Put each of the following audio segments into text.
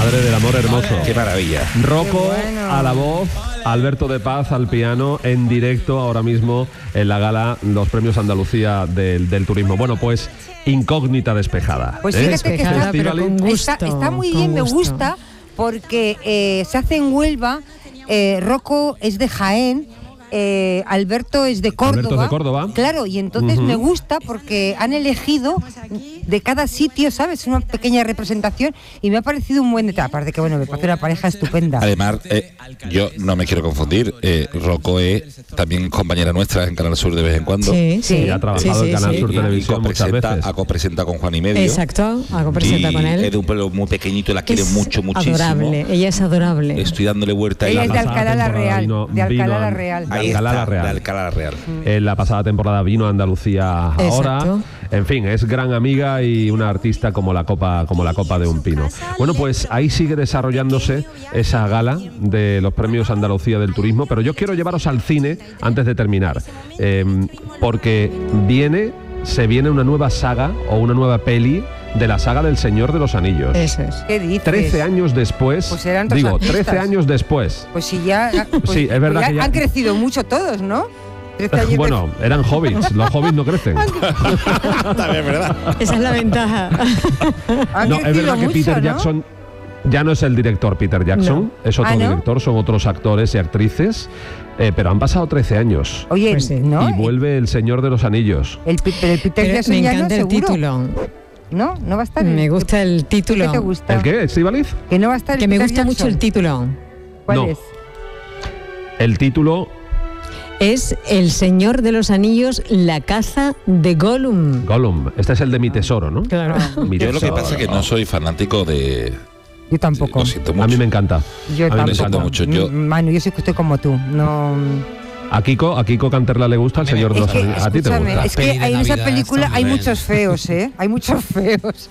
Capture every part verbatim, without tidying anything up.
Madre del amor hermoso. Qué maravilla. Rocco bueno. a la voz, Alberto de Paz al piano, en directo ahora mismo en la gala, los premios Andalucía del, del turismo. Bueno, pues incógnita despejada. Pues ¿eh? fíjate que está, pero con gusto, está, está muy bien, me gusta, porque eh, se hace en Huelva, eh, Rocco es de Jaén, Eh, Alberto es de Córdoba. Alberto es de Córdoba. Claro, y entonces uh-huh. me gusta porque han elegido de cada sitio, ¿sabes? Una pequeña representación y me ha parecido un buen detalle. Aparte que, bueno, me parece una pareja estupenda. Además, eh, yo no me quiero confundir. Eh, Rocco es también compañera nuestra en Canal Sur de vez en cuando. Sí, sí. Y ha trabajado sí, sí, en Canal sí. Sur Televisión muchas veces. Ha copresenta con Juan y Medio. Exacto, ha copresenta con él. Es de un pueblo muy pequeñito y la quiere es mucho, muchísimo. Adorable, ella es adorable. Estoy dándole vuelta. Ella en es de Alcalá la Real. Vino, de Alcalá la vino, Real. De Ahí Alcalá está, la Real. de Alcalá la Real. En la pasada temporada vino a Andalucía ahora. Exacto. En fin, es gran amiga y una artista como la copa, como la copa de un pino. Bueno, pues ahí sigue desarrollándose esa gala de los premios Andalucía del turismo, pero yo quiero llevaros al cine antes de terminar, eh, porque viene, se viene una nueva saga o una nueva peli de la saga del Señor de los Anillos. Eso es. ¿Qué dices? Trece años después, Pues eran digo, artistas. trece años después. Pues sí, ya, pues, Sí, es verdad pues ya que ya- han crecido mucho todos, ¿no? trece años Bueno, eran hobbits, los hobbits no crecen. También, ¿verdad? Esa es la ventaja. de- han No, es crecido verdad que mucho, Peter ¿no? Jackson ya no es el director Peter Jackson, No. es otro ¿Ah, no? director, son otros actores y actrices, eh, pero han pasado trece años Oye, Pues sí. ¿no? y vuelve El Señor de los Anillos. El, Pi- pero el Peter Pero Jackson me ya no, encanta el seguro. título. ¿No? ¿No va a estar? Me el- gusta el ¿Qué título. te gusta? ¿El qué, Estíbaliz? Que no va a estar el Que me Peter gusta mucho Jackson. el título. ¿Cuál No. es? El título Es El Señor de los Anillos, la caza de Gollum. Gollum. Este es el de Mi Tesoro, ¿no? Claro. Mi Yo lo que Tesoro. pasa es que no soy fanático de... Yo tampoco. Lo siento mucho. A mí me encanta. Yo a mí me tampoco. encanta mucho. Yo- Mm, Manu, yo soy que estoy como tú. No. A Kiko, a Kiko Canterla le gusta El Señor de Es los que, Anillos. A ti te escúchame, gusta. es que Peli de en esa Navidad película está hay muy muchos feos, ¿eh? Hay muchos feos.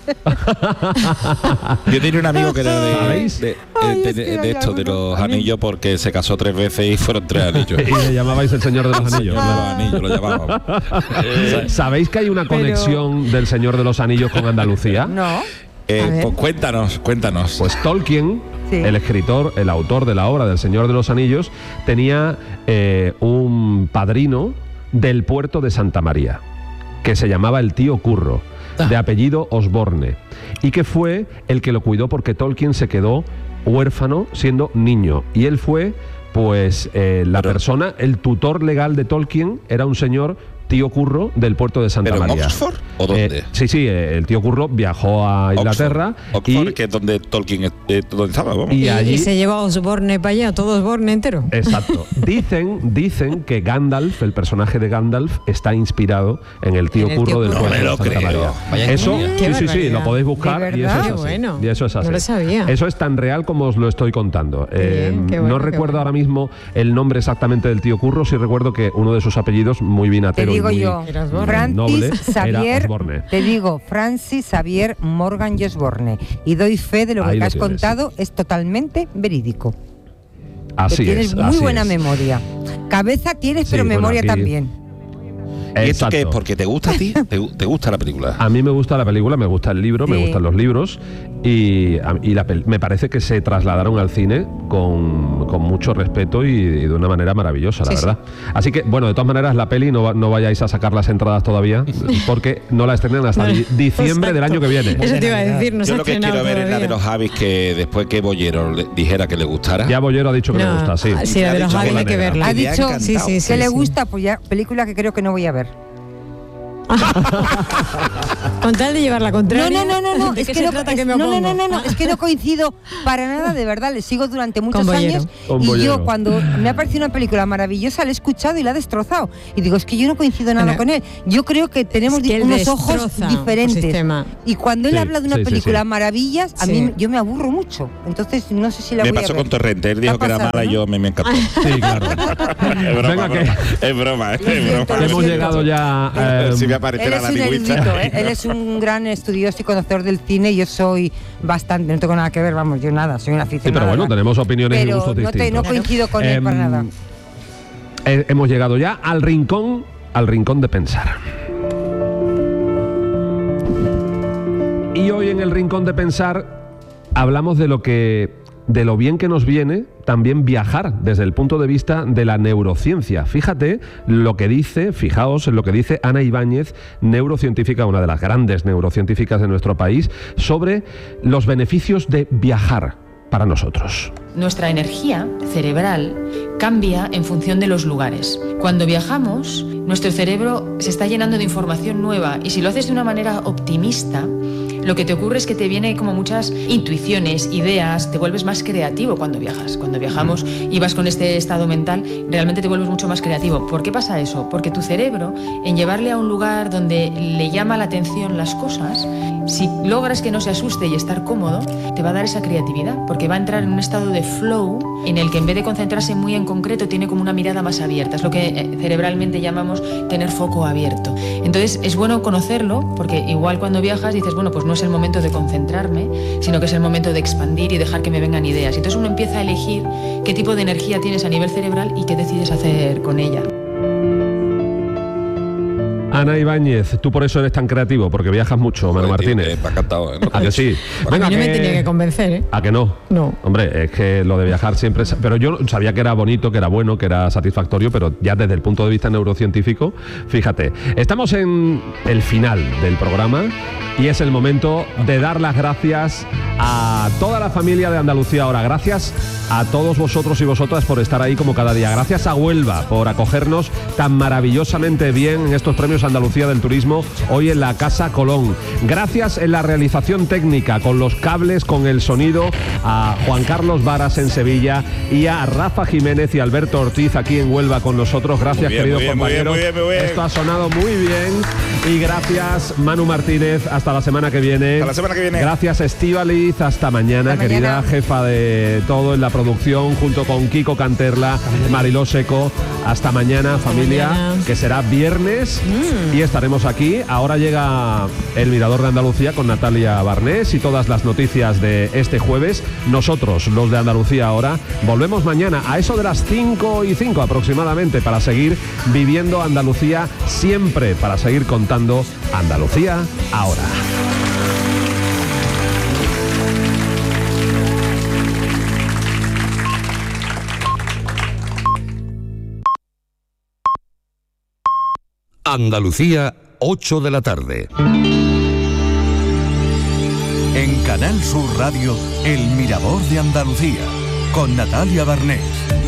Yo tenía un amigo que era de, ¿Sabéis? de, Ay, de- es que de- de hay esto, de algunos- los anillos, porque se casó tres veces y fueron tres anillos. Y le llamabais El Señor de los Anillos. Señor de los anillos lo llamábamos. Eh, ¿Sabéis que hay una Pero- conexión del Señor de los Anillos con Andalucía? No. eh, A ver. pues cuéntanos, cuéntanos. Pues Tolkien, Sí. el escritor, el autor de la obra del Señor de los Anillos, tenía eh, un padrino del puerto de Santa María, que se llamaba el tío Curro, de apellido Osborne, y que fue el que lo cuidó porque Tolkien se quedó huérfano siendo niño. Y él fue, pues, eh, la Pero- persona, el tutor legal de Tolkien, era un señor tío Curro del puerto de Santa ¿Pero en María. Oxford o dónde? Eh, sí, sí, eh, el tío Curro viajó a Inglaterra Oxford, Oxford, y, que es donde Tolkien es- eh, donde estaba, vamos. y Y, allí... y se lleva a Osborne para allá, todo Osborne entero. Exacto. Dicen, dicen que Gandalf, el personaje de Gandalf, está inspirado en el tío En el tío Curro del Curro. puerto No me de lo Santa creo. María. Vaya Eso, intriga. Qué sí, sí, sí, barbaridad. lo podéis buscar ¿De y eso verdad? es Qué así. bueno. Y eso es así. No lo sabía. Eso es tan real como os lo estoy contando. Eh, bien, qué bueno, no qué recuerdo bueno. ahora mismo el nombre exactamente del tío Curro, sí recuerdo que uno de sus apellidos, muy Te vinatero y digo muy yo, Era Osborne. Francis noble, era Xavier, Osborne. te digo, Francis Xavier Morgan y Osborne. Y doy fe de lo Ahí que lo has tienes. contado, es totalmente verídico. Así que tienes es. muy así buena es. memoria. Cabeza tienes, Sí, pero bueno, memoria aquí- también. ¿Y esto qué es? Exacto. ¿Porque te gusta a ti? ¿Te, gu- te gusta la película? A mí me gusta la película, me gusta el libro, me Sí. gustan los libros y, a- y la pel- me parece que se trasladaron al cine con, con mucho respeto y, y de una manera maravillosa, la Sí, sí. verdad. Así que, bueno, de todas maneras, la peli no, va- no vayáis a sacar las entradas todavía porque no la estrenan hasta di- diciembre del año que viene. Eso te iba a decir, no se Yo ha lo que estrenado quiero ver es la de todavía. los Javis, que después que Bollero le dijera que le gustara. Ya Bollero ha dicho que le No, gusta, sí. sí, la de Ha los dicho Javis que hay que la verla. Ha Le ha dicho encantado. Sí, sí, que sí, le sí. gusta, pues ya, película que creo que no voy a ver. Con tal de llevar la No, contraria. no, no, no, no, ¿de es qué que se no, trata es- que me no, no, opongo? no, no, no, es que no coincido para nada, de verdad, le sigo durante muchos Con Bollero. años Con y Bollero. yo cuando me ha parecido una película maravillosa la he escuchado y la he destrozado y digo, es que yo no coincido nada Bueno, con él. Yo creo que tenemos es que di- él unos ojos destroza un diferentes. sistema. Y cuando él Sí, habla de una sí, sí, película sí. maravillas, a Sí. mí yo me aburro mucho. Entonces no sé si la Me voy a pasó ver. con Torrente, él dijo ¿Te que ha era pasado, mala y no? yo me, me encantó. Sí, claro. es broma, Venga, que- broma. Es broma, es broma. Hemos llegado ya... eh, Si me Él aparecerá es la un lingüista. erudito, ¿eh? Él es un gran estudioso y conocedor del cine y yo soy bastante, no tengo nada que ver, vamos, yo nada, soy una aficionada. sí, pero bueno, tenemos opiniones y Pero gustos no, te, distintos. no coincido con él Em, para nada. eh, hemos llegado ya al rincón, al rincón de pensar. Y hoy en el rincón de pensar hablamos de lo que de lo bien que nos viene también viajar desde el punto de vista de la neurociencia. Fíjate lo que dice, fijaos en lo que dice Ana Ibáñez, neurocientífica, una de las grandes neurocientíficas de nuestro país, sobre los beneficios de viajar para nosotros. Nuestra energía cerebral cambia en función de los lugares. Cuando viajamos, nuestro cerebro se está llenando de información nueva y si lo haces de una manera optimista, lo que te ocurre es que te viene como muchas intuiciones, ideas, te vuelves más creativo cuando viajas. Cuando viajamos y vas con este estado mental, realmente te vuelves mucho más creativo. ¿Por qué pasa eso? Porque tu cerebro, en llevarle a un lugar donde le llama la atención las cosas, si logras que no se asuste y estar cómodo, te va a dar esa creatividad, porque va a entrar en un estado de flow en el que en vez de concentrarse muy en concreto, tiene como una mirada más abierta. Es lo que cerebralmente llamamos tener foco abierto. Entonces es bueno conocerlo, porque igual cuando viajas dices, bueno, pues no es el momento de concentrarme, sino que es el momento de expandir y dejar que me vengan ideas. Entonces uno empieza a elegir qué tipo de energía tienes a nivel cerebral y qué decides hacer con ella. Ana Ibáñez, tú por eso eres tan creativo, porque viajas mucho, Manu Martínez. Eh, me ha encantado, ¿eh? ¿A que sí? Bueno, a mí no me tenía que convencer, ¿eh? ¿A que no? No. Hombre, es que lo de viajar siempre... es... Pero yo sabía que era bonito, que era bueno, que era satisfactorio, pero ya desde el punto de vista neurocientífico, fíjate, estamos en el final del programa y es el momento de dar las gracias a toda la familia de Andalucía Ahora. Gracias a todos vosotros y vosotras por estar ahí como cada día. Gracias a Huelva por acogernos tan maravillosamente bien en estos premios Andalucía del Turismo, hoy en la Casa Colón. Gracias en la realización técnica, con los cables, con el sonido, a Juan Carlos Varas en Sevilla y a Rafa Jiménez y Alberto Ortiz aquí en Huelva con nosotros. Gracias, bien, queridos muy bien, compañeros. Muy bien, muy bien, muy bien. Esto ha sonado muy bien. Y gracias, Manu Martínez. Hasta la semana que viene. Hasta la semana que viene. Gracias, Estíbaliz. Hasta mañana, Hasta querida mañana. jefa de todo en la producción, junto con Kiko Canterla, Mariló Seco. Hasta mañana, familia, mañana. que será viernes mm. y estaremos aquí. Ahora llega el Mirador de Andalucía con Natalia Barnés y todas las noticias de este jueves. Nosotros, los de Andalucía Ahora, volvemos mañana a eso de las cinco y cinco aproximadamente para seguir viviendo Andalucía siempre, para seguir contando Andalucía Ahora. Andalucía, ocho de la tarde. En Canal Sur Radio, El Mirador de Andalucía, con Natalia Barnés.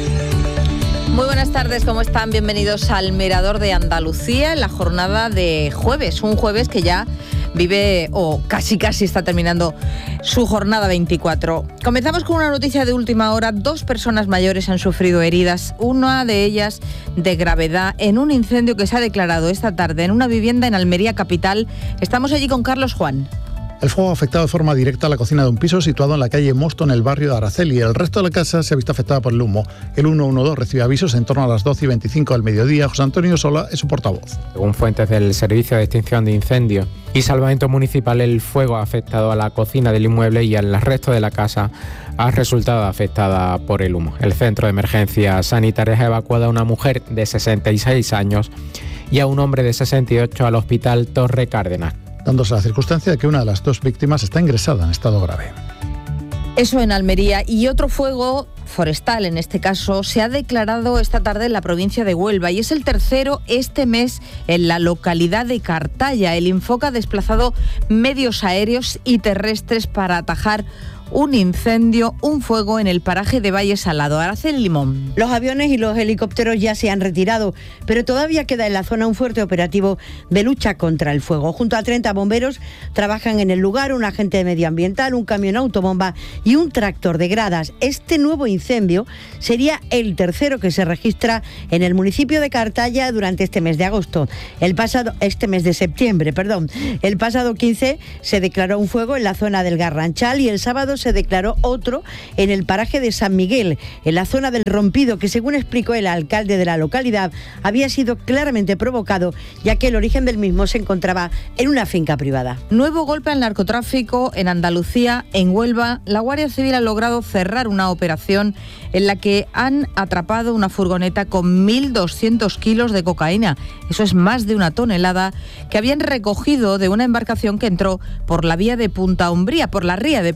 Muy buenas tardes, ¿cómo están? Bienvenidos al Mirador de Andalucía en la jornada de jueves, un jueves que ya vive o casi casi está terminando su jornada veinticuatro. Comenzamos con una noticia de última hora. Dos personas mayores han sufrido heridas, una de ellas de gravedad, en un incendio que se ha declarado esta tarde en una vivienda en Almería capital. Estamos allí con Carlos Juan. El fuego ha afectado de forma directa a la cocina de un piso situado en la calle Mosto, en el barrio de Araceli. El resto de la casa se ha visto afectada por el humo. El ciento doce recibe avisos en torno a las doce y veinticinco del mediodía. José Antonio Sola es su portavoz. Según fuentes del Servicio de Extinción de Incendios y Salvamento Municipal, el fuego ha afectado a la cocina del inmueble y al resto de la casa ha resultado afectada por el humo. El Centro de Emergencias Sanitarias ha evacuado a una mujer de sesenta y seis años y a un hombre de sesenta y ocho al Hospital Torre Cárdenas, dándose la circunstancia de que una de las dos víctimas está ingresada en estado grave. Eso en Almería. Y otro fuego forestal, en este caso, se ha declarado esta tarde en la provincia de Huelva y es el tercero este mes en la localidad de Cartaya. El Infoca ha desplazado medios aéreos y terrestres para atajar un incendio, un fuego en el paraje de Valle Salado. Araceli Limón. Los aviones y los helicópteros ya se han retirado, pero todavía queda en la zona un fuerte operativo de lucha contra el fuego. Junto a treinta bomberos trabajan en el lugar, un agente medioambiental, un camión autobomba y un tractor de gradas. Este nuevo incendio sería el tercero que se registra en el municipio de Cartaya durante este mes de agosto. El pasado, este mes de septiembre, perdón. El pasado quince se declaró un fuego en la zona del Garranchal y el sábado se declaró otro en el paraje de San Miguel, en la zona del Rompido, que según explicó el alcalde de la localidad, había sido claramente provocado, ya que el origen del mismo se encontraba en una finca privada. Nuevo golpe al narcotráfico en Andalucía. En Huelva, la Guardia Civil ha logrado cerrar una operación en la que han atrapado una furgoneta con mil doscientos kilos de cocaína. Eso es más de una tonelada que habían recogido de una embarcación que entró por la vía de Punta Umbría, por la ría de Punta Umbría.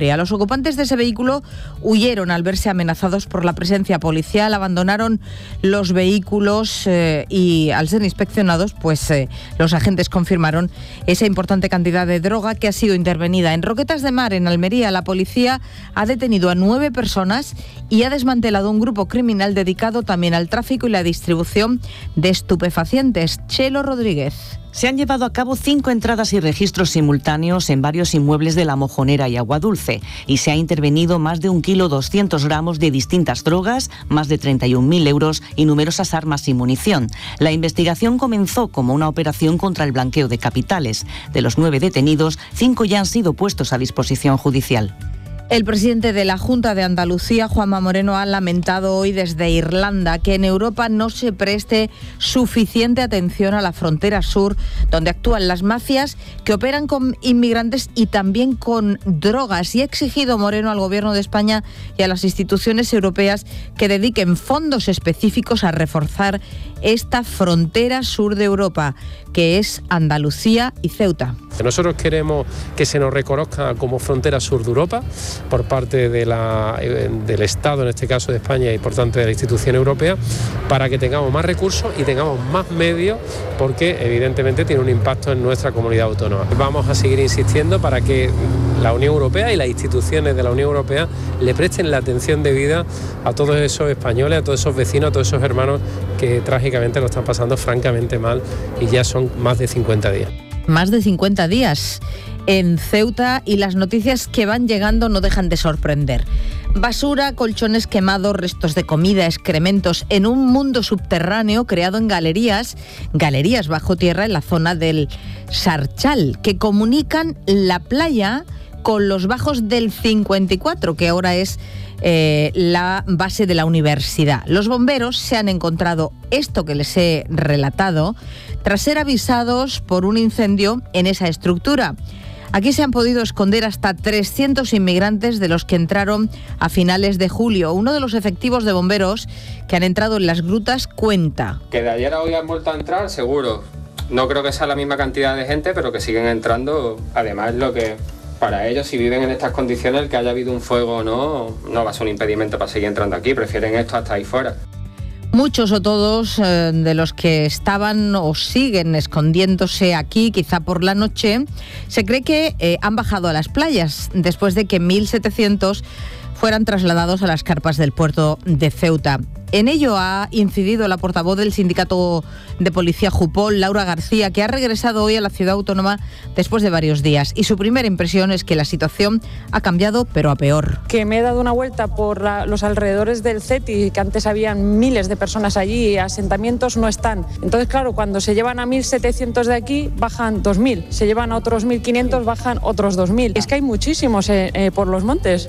Umbria. Los ocupantes de ese vehículo huyeron al verse amenazados por la presencia policial, abandonaron los vehículos eh, y al ser inspeccionados, pues eh, los agentes confirmaron esa importante cantidad de droga que ha sido intervenida. En Roquetas de Mar, en Almería, la policía ha detenido a nueve personas y ha desmantelado un grupo criminal dedicado también al tráfico y la distribución de estupefacientes. Chelo Rodríguez. Se han llevado a cabo cinco entradas y registros simultáneos en varios inmuebles de La Mojonera y Aguadulce y se ha intervenido más de un kilo doscientos gramos de distintas drogas, más de treinta y un mil euros y numerosas armas y munición. La investigación comenzó como una operación contra el blanqueo de capitales. De los nueve detenidos, cinco ya han sido puestos a disposición judicial. El presidente de la Junta de Andalucía, Juanma Moreno, ha lamentado hoy desde Irlanda que en Europa no se preste suficiente atención a la frontera sur, donde actúan las mafias que operan con inmigrantes y también con drogas. Y ha exigido Moreno al Gobierno de España y a las instituciones europeas que dediquen fondos específicos a reforzar esta frontera sur de Europa, que es Andalucía y Ceuta. Nosotros queremos que se nos reconozca como frontera sur de Europa por parte de la, del Estado, en este caso de España, y por tanto de la institución europea, para que tengamos más recursos y tengamos más medios, porque evidentemente tiene un impacto en nuestra comunidad autónoma. Vamos a seguir insistiendo para que la Unión Europea y las instituciones de la Unión Europea le presten la atención debida a todos esos españoles, a todos esos vecinos, a todos esos hermanos que trágicamente lo están pasando francamente mal y ya son más de cincuenta días. Más de cincuenta días en Ceuta y las noticias que van llegando no dejan de sorprender. Basura, colchones quemados, restos de comida, excrementos en un mundo subterráneo creado en galerías, galerías bajo tierra en la zona del Sarchal, que comunican la playa con los bajos del cincuenta y cuatro, que ahora es eh, la base de la universidad. Los bomberos se han encontrado esto que les he relatado tras ser avisados por un incendio en esa estructura. Aquí se han podido esconder hasta trescientos inmigrantes de los que entraron a finales de julio. Uno de los efectivos de bomberos que han entrado en las grutas cuenta. Que de ayer a hoy han vuelto a entrar, seguro. No creo que sea la misma cantidad de gente, pero que siguen entrando. Además, lo que para ellos, si viven en estas condiciones, el que haya habido un fuego o no, no va a ser un impedimento para seguir entrando aquí. Prefieren esto hasta ahí fuera. Muchos o todos eh, de los que estaban o siguen escondiéndose aquí, quizá por la noche, se cree que eh, han bajado a las playas después de que mil setecientos fueran trasladados a las carpas del puerto de Ceuta. En ello ha incidido la portavoz del sindicato de policía Jupol, Laura García, que ha regresado hoy a la ciudad autónoma después de varios días. Y su primera impresión es que la situación ha cambiado, pero a peor. Que me he dado una vuelta por la, los alrededores del CETI, que antes habían miles de personas allí y asentamientos no están. Entonces, claro, cuando se llevan a mil setecientos de aquí, bajan dos mil. Se llevan a otros mil quinientos, bajan otros dos mil. Es que hay muchísimos eh, eh, por los montes.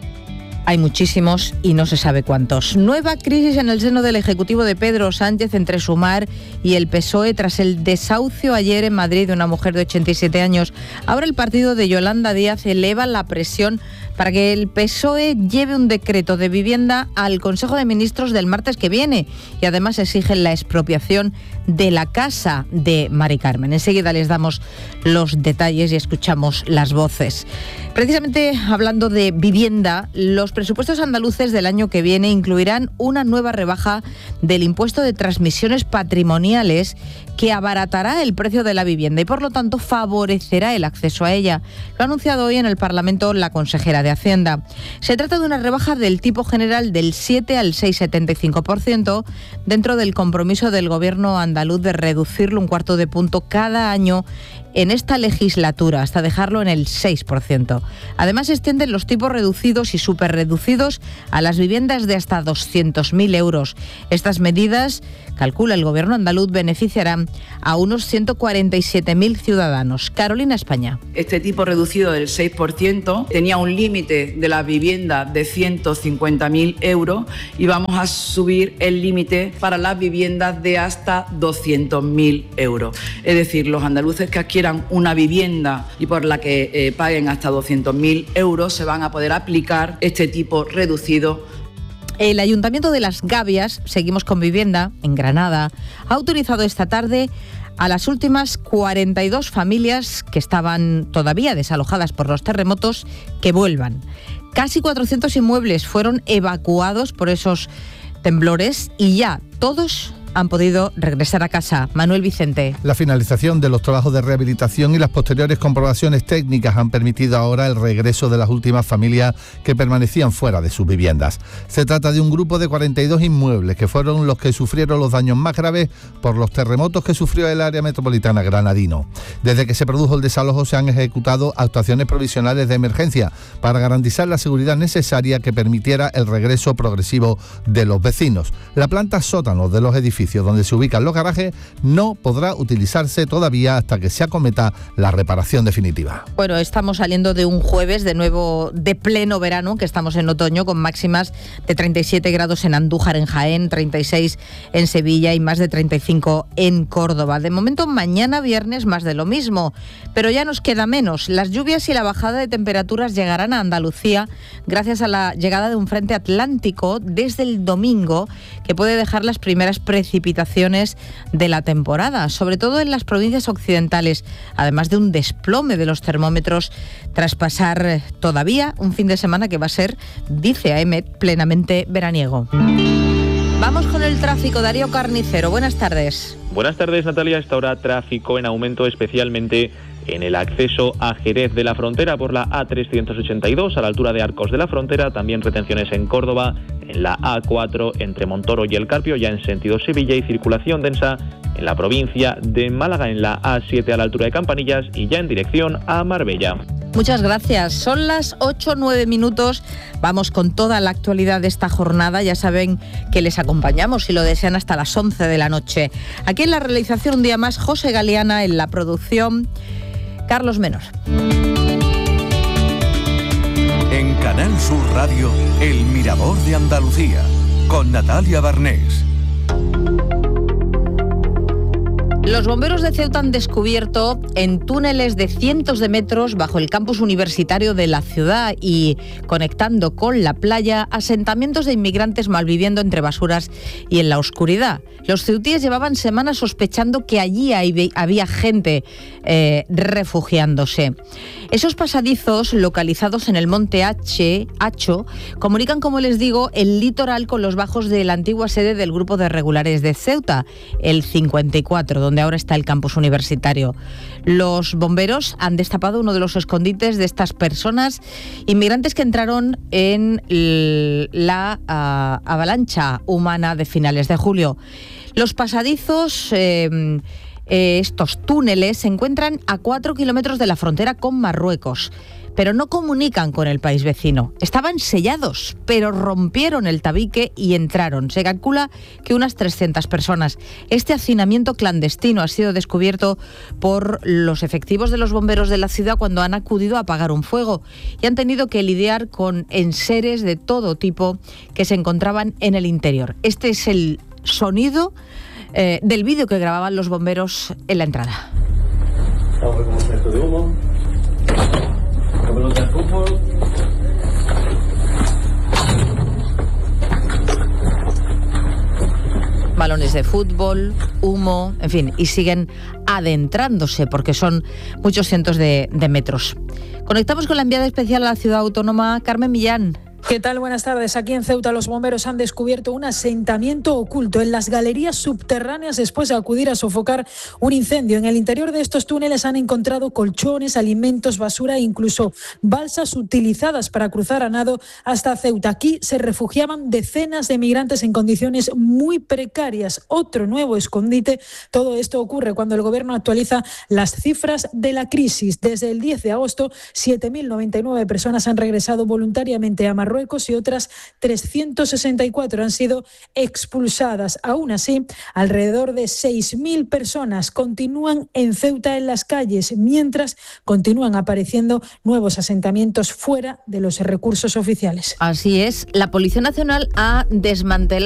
Hay muchísimos y no se sabe cuántos. Nueva crisis en el seno del Ejecutivo de Pedro Sánchez entre Sumar y el P S O E tras el desahucio ayer en Madrid de una mujer de ochenta y siete años. Ahora el partido de Yolanda Díaz eleva la presión para que el P S O E lleve un decreto de vivienda al Consejo de Ministros del martes que viene y además exigen la expropiación de la casa de Mari Carmen. Enseguida les damos los detalles y escuchamos las voces. Precisamente hablando de vivienda, los presupuestos andaluces del año que viene incluirán una nueva rebaja del impuesto de transmisiones patrimoniales que abaratará el precio de la vivienda y por lo tanto favorecerá el acceso a ella. Lo ha anunciado hoy en el Parlamento la consejera de Hacienda. Se trata de una rebaja del tipo general del siete al seis coma setenta y cinco por ciento dentro del compromiso del Gobierno andaluz de reducirlo un cuarto de punto cada año en esta legislatura, hasta dejarlo en el seis por ciento. Además, se extienden los tipos reducidos y superreducidos a las viviendas de hasta doscientos mil euros. Estas medidas, calcula el Gobierno andaluz, beneficiarán a unos ciento cuarenta y siete mil ciudadanos. Carolina España. Este tipo reducido del seis por ciento tenía un límite de la vivienda de ciento cincuenta mil euros y vamos a subir el límite para las viviendas de hasta doscientos mil euros. Es decir, los andaluces que adquieran una vivienda y por la que eh, paguen hasta doscientos mil euros se van a poder aplicar este tipo reducido. El Ayuntamiento de Las Gavias, seguimos con vivienda, en Granada, ha autorizado esta tarde a las últimas cuarenta y dos familias que estaban todavía desalojadas por los terremotos que vuelvan. Casi cuatrocientos inmuebles fueron evacuados por esos temblores y ya todos han podido regresar a casa. Manuel Vicente. La finalización de los trabajos de rehabilitación y las posteriores comprobaciones técnicas han permitido ahora el regreso de las últimas familias que permanecían fuera de sus viviendas. Se trata de un grupo de cuarenta y dos inmuebles que fueron los que sufrieron los daños más graves por los terremotos que sufrió el área metropolitana granadino. Desde que se produjo el desalojo se han ejecutado actuaciones provisionales de emergencia para garantizar la seguridad necesaria que permitiera el regreso progresivo de los vecinos. La planta sótano de los edificios donde se ubican los garajes no podrá utilizarse todavía hasta que se acometa la reparación definitiva. Bueno, estamos saliendo de un jueves de nuevo de pleno verano, que estamos en otoño, con máximas de treinta y siete grados en Andújar, en Jaén, treinta y seis en Sevilla y más de treinta y cinco en Córdoba. De momento, mañana viernes más de lo mismo, pero ya nos queda menos. Las lluvias y la bajada de temperaturas llegarán a Andalucía gracias a la llegada de un frente atlántico desde el domingo, que puede dejar las primeras precipitaciones de la temporada, sobre todo en las provincias occidentales, además de un desplome de los termómetros tras pasar todavía un fin de semana que va a ser, dice A E M E T, plenamente veraniego. Vamos con el tráfico. Darío Carnicero, buenas tardes. Buenas tardes, Natalia. Esta hora tráfico en aumento, especialmente en el acceso a Jerez de la Frontera por la A trescientos ochenta y dos a la altura de Arcos de la Frontera, también retenciones en Córdoba, en la A cuatro entre Montoro y El Carpio, ya en sentido Sevilla, y circulación densa en la provincia de Málaga en la A siete a la altura de Campanillas y ya en dirección a Marbella. Muchas gracias. Son las ocho nueve minutos. Vamos con toda la actualidad de esta jornada. Ya saben que les acompañamos, si lo desean, hasta las once de la noche. Aquí en la realización, un día más, José Galeana; en la producción, Carlos Menor. En Canal Sur Radio, El Mirador de Andalucía, con Natalia Barnés. Los bomberos de Ceuta han descubierto en túneles de cientos de metros bajo el campus universitario de la ciudad y conectando con la playa asentamientos de inmigrantes malviviendo entre basuras y en la oscuridad. Los ceutíes llevaban semanas sospechando que allí había gente eh, refugiándose. Esos pasadizos, localizados en el monte H, Hacho, comunican, como les digo, el litoral con los bajos de la antigua sede del Grupo de Regulares de Ceuta, el cincuenta y cuatro, donde ahora está el campus universitario. Los bomberos han destapado uno de los escondites de estas personas inmigrantes que entraron en la uh, avalancha humana de finales de julio. Los pasadizos... Eh, Eh, estos túneles se encuentran a cuatro kilómetros de la frontera con Marruecos, pero no comunican con el país vecino. Estaban sellados, pero rompieron el tabique y entraron. Se calcula que unas trescientas personas. Este hacinamiento clandestino ha sido descubierto por los efectivos de los bomberos de la ciudad cuando han acudido a apagar un fuego y han tenido que lidiar con enseres de todo tipo que se encontraban en el interior. Este es el sonido Eh, del vídeo que grababan los bomberos en la entrada. De humo. De fútbol. Balones de fútbol, humo, en fin, y siguen adentrándose porque son muchos cientos de, de metros. Conectamos con la enviada especial a la ciudad autónoma, Carmen Millán. ¿Qué tal? Buenas tardes. Aquí en Ceuta los bomberos han descubierto un asentamiento oculto en las galerías subterráneas después de acudir a sofocar un incendio. En el interior de estos túneles han encontrado colchones, alimentos, basura e incluso balsas utilizadas para cruzar a nado hasta Ceuta. Aquí se refugiaban decenas de migrantes en condiciones muy precarias. Otro nuevo escondite. Todo esto ocurre cuando el gobierno actualiza las cifras de la crisis. Desde el diez de agosto, siete mil noventa y nueve personas han regresado voluntariamente a Marruecos y otras trescientas sesenta y cuatro han sido expulsadas. Aún así, alrededor de seis mil personas continúan en Ceuta en las calles, mientras continúan apareciendo nuevos asentamientos fuera de los recursos oficiales. Así es, la Policía Nacional ha desmantelado